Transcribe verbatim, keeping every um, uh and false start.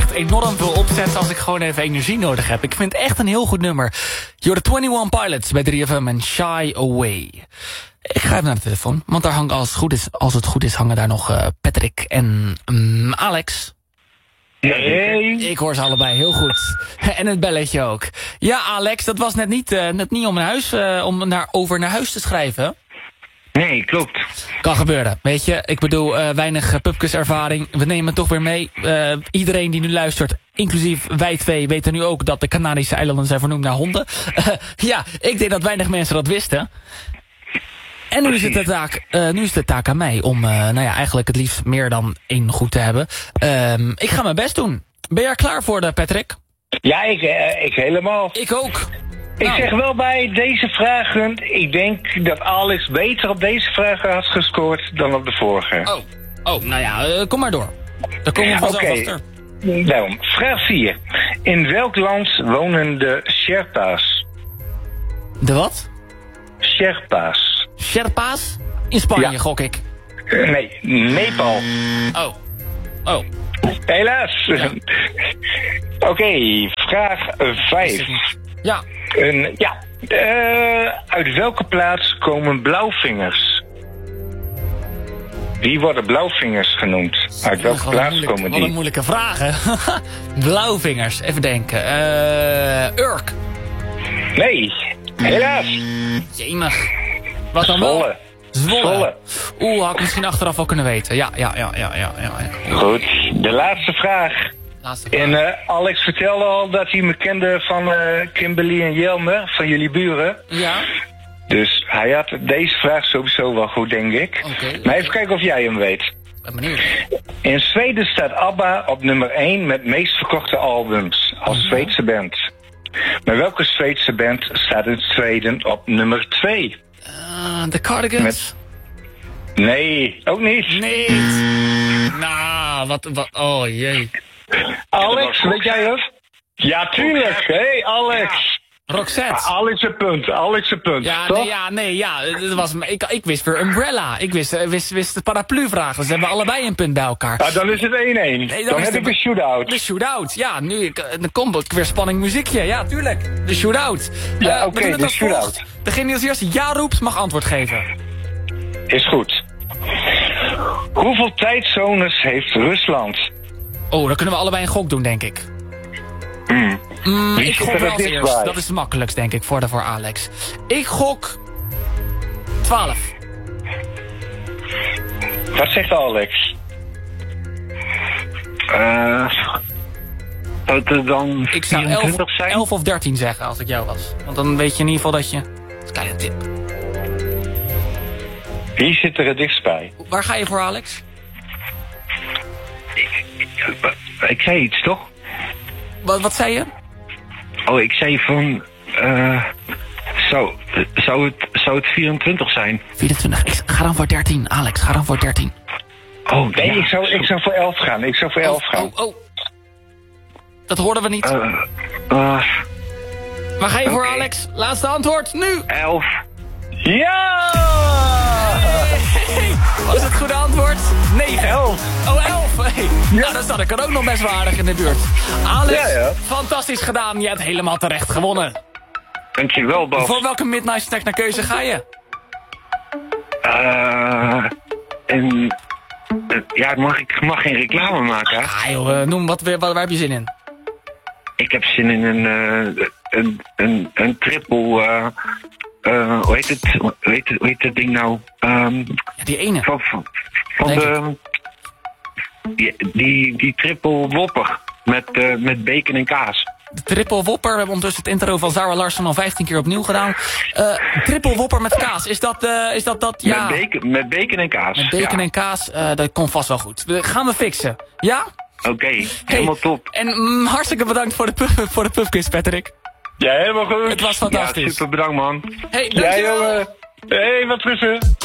echt enorm veel opzetten als ik gewoon even energie nodig heb. Ik vind het echt een heel goed nummer. You're the eenentwintig Pilots bij drie F M en Shy Away. Ik ga even naar de telefoon, want daar hangt als het goed is, als het goed is hangen daar nog uh, Patrick en um, Alex. Hey. Ik hoor ze allebei heel goed. En het belletje ook. Ja, Alex, dat was net niet, uh, net niet om, naar huis, uh, om naar, over naar huis te schrijven. Nee, klopt. Kan gebeuren, weet je. Ik bedoel, uh, weinig uh, pubquiz-ervaring. We nemen het toch weer mee. Uh, iedereen die nu luistert, inclusief wij twee, weten nu ook dat de Canarische eilanden zijn vernoemd naar honden. Uh, ja, ik denk dat weinig mensen dat wisten. En nu is, het de taak, uh, nu is het de taak aan mij om, uh, nou ja, eigenlijk het liefst meer dan één goed te hebben. Uh, ik ga mijn best doen. Ben je er klaar voor, de, Patrick? Ja, ik, uh, ik helemaal. Ik ook. Ik nou. zeg wel bij deze vragen, ik denk dat Alex beter op deze vragen had gescoord dan op de vorige. Oh, oh nou ja, uh, kom maar door. Daar komen we vanzelf okay. achter. Daarom, vraag vier. In welk land wonen de Sherpa's? De wat? Sherpa's. Sherpa's? In Spanje, ja. gok ik. Uh, nee, Nepal. Oh. Oh. Helaas. Ja. Oké, okay, vraag vijf. Ja. Uh, ja. Uh, uit welke plaats komen blauwvingers? Wie worden blauwvingers genoemd? Uit welke wat plaats komen die? Wat een moeilijke vraag, hè? Blauwvingers, even denken. Uh, Urk. Nee, helaas. Jemig. Wat dan Zwolle. wel? Zwolle. Zwolle. Oeh, had ik misschien achteraf wel kunnen weten. Ja, ja, ja, ja, ja. ja. Goed, de laatste vraag. Laatste vraag. En uh, Alex vertelde al dat hij me kende van uh, Kimberly en Jelme, van jullie buren. Ja. Dus hij had deze vraag sowieso wel goed, denk ik. Okay, maar even kijken of jij hem weet. Ben benieuwd. In Zweden staat ABBA op nummer één met meest verkochte albums als uh-huh. Zweedse band. Maar welke Zweedse band staat in Zweden op nummer twee? Uh, The Cardigans? Met... Nee, ook niet. Nee. Nou, wat, wat... Oh, jee. Alex, weet jij dat? Ja, tuurlijk. Hé, hey, Alex. Ja. Roxette. Ah, Alex een punt, Alex een punt. Ja, toch? nee, ja, nee, ja. Dat was, ik, ik wist weer Umbrella. Ik wist, wist, wist de paraplu-vragen. Dus we hebben allebei een punt bij elkaar. Ah, dan is het één-één. Nee, dan, dan heb de, ik de shootout. De shootout, ja. Nu dan komt ook weer spanning muziekje. Ja, tuurlijk. De shootout. Ja, uh, oké, okay, de shootout. Degene die als eerste ja roept, mag antwoord geven. Is goed. Hoeveel tijdzones heeft Rusland? Oh, dan kunnen we allebei een gok doen, denk ik. Mm. Mm, ik gok wel als eerst. Bij? Dat is het makkelijkst, denk ik, voor, de, voor Alex. Ik gok... twaalf. Wat zegt Alex? Uh, zou het dan ik zou elf, zijn? elf of dertien zeggen, als ik jou was. Want dan weet je in ieder geval dat je... Dat is een kleine tip. Wie zit er het dichtst bij? Waar ga je voor, Alex? Ik, ik, ik zei iets, toch? Wat, wat zei je? Oh, ik zei van... Uh, zou, zou, het, zou het vierentwintig zijn? vierentwintig. Ik, ga dan voor dertien, Alex. Ga dan voor dertien. Oh, nee, ja, ik, zou, ik zou voor elf gaan. Ik zou voor elf oh, gaan. Oh, oh. Dat hoorden we niet. Uh, uh, Waar ga je okay. voor, Alex? Laatste antwoord, nu! elf. Ja! Hey, was het goede antwoord? negen. elf. Oh, elf. Hey. Ja. Nou, dan zat ik er ook nog best wel aardig in de buurt. Alex, ja, ja. Fantastisch gedaan. Je hebt helemaal terecht gewonnen. Dankjewel, Bas. Voor welke Midnight Snack naar keuze ga je? Uh, en, uh, ja, mag, ik mag geen reclame maken. Ah, joh, noem, wat, waar, waar heb je zin in? Ik heb zin in een, uh, een, een, een triple... Uh, Uh, hoe heet het? Hoe heet, hoe heet dat ding nou? Um, ja, die ene. Van, van, van de... Die, die, die triple whopper. Met, uh, met bacon en kaas. De triple whopper. We hebben ondertussen het intro van Zara Larsson al vijftien keer opnieuw gedaan. Uh, triple whopper met kaas. Is dat, uh, is dat, dat, ja... Met bacon, met bacon en kaas. Met bacon ja. en kaas. Uh, dat komt vast wel goed. We gaan we fixen. Ja? Oké, okay, helemaal hey, top. En mm, hartstikke bedankt voor de, pub, voor de pubquiz, Patrick. Ja, helemaal goed. Het was fantastisch. Ja, super bedankt, man. Hey, dankjewel. Ja, jongen. Hé, hey, wat rusten.